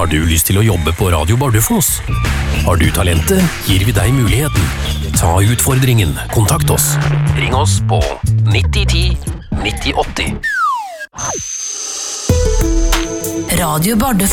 Har du lyst til å jobbe på Radio Bardufoss? Har du talentet, gir vi deg muligheten. Ta utfordringen, kontakt oss. Ring oss på 9010 9080. Radio Bardufoss.